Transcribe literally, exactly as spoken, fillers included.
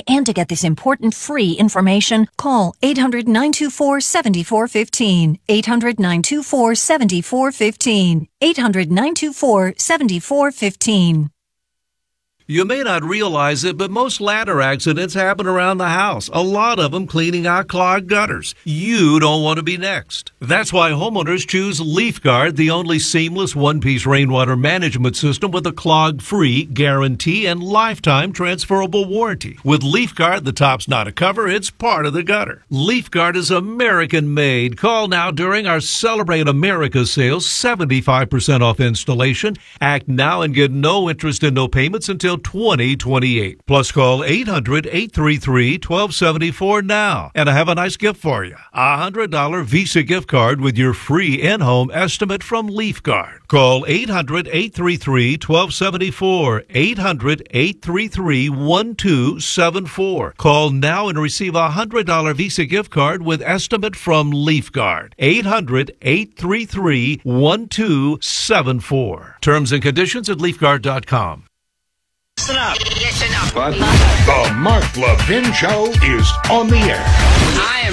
and to get this important free information, call eight hundred, nine two four, seven four one five, eight hundred, nine two four, seven four one five, eight hundred, nine two four, seven four one five. You may not realize it, but most ladder accidents happen around the house. A lot of them cleaning out clogged gutters. You don't want to be next. That's why homeowners choose LeafGuard, the only seamless one-piece rainwater management system with a clog-free guarantee and lifetime transferable warranty. With LeafGuard, the top's not a cover, it's part of the gutter. LeafGuard is American-made. Call now during our Celebrate America sales, seventy-five percent off installation. Act now and get no interest and no payments until twenty twenty-eight. Plus call eight hundred, eight three three, one two seven four now. And I have a nice gift for you. A one hundred dollars Visa gift card with your free in-home estimate from LeafGuard. Call eight hundred, eight three three, one two seven four. eight hundred, eight three three, one two seven four. Call now and receive a one hundred dollars Visa gift card with estimate from LeafGuard. eight hundred, eight three three, one two seven four. Terms and conditions at leaf guard dot com. Listen up. Listen up. What? The Mark Levin Show is on the air. I am